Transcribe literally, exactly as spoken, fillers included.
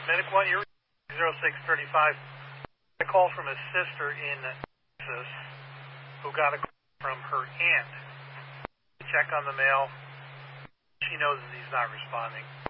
Medic one, you're zero six thirty-five. A call from a sister in Texas who got a call from her aunt. Check on the mail. She knows that he's not responding.